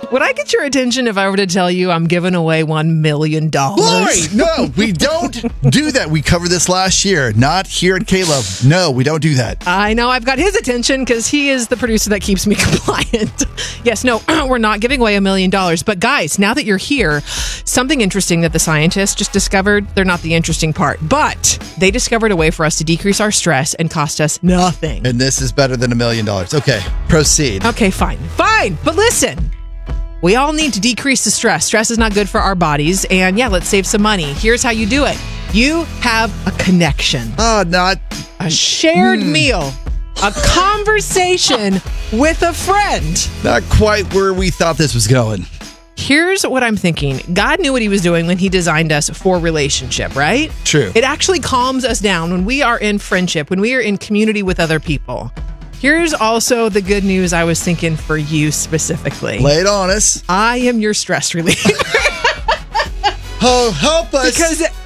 Would I get your attention if I were to tell you I'm giving away $1 million? Lori, no, we don't do that. We covered this last year. Not here at Caleb. No, we don't do that. I know I've got his attention because he is the producer that keeps me compliant. Yes, no, we're not giving away $1 million. But guys, now that you're here, something interesting that the scientists just discovered, they're not the interesting part, but they discovered a way for us to decrease our stress and cost us nothing. And this is better than $1 million. Okay, proceed. Okay, fine. But listen. We all need to decrease the stress. Stress is not good for our bodies. And yeah, let's save some money. Here's how you do it. You have a connection. Not a shared meal. A conversation with a friend. Not quite where we thought this was going. Here's what I'm thinking. God knew what he was doing when he designed us for relationship, right? True. It actually calms us down when we are in friendship, when we are in community with other people. Here's also the good news I was thinking for you specifically. Lay it on us. I am your stress reliever. Oh, help us. Because